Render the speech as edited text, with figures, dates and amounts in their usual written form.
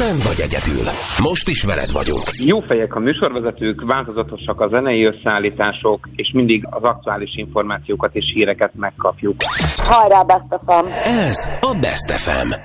nem vagy egyedül. Most is veled vagyunk. Jó fejek a műsorvezetők, változatosak a zenei összeállítások, és mindig az aktuális információkat és híreket megkapjuk. Hajrá, Best FM! Ez a Best FM.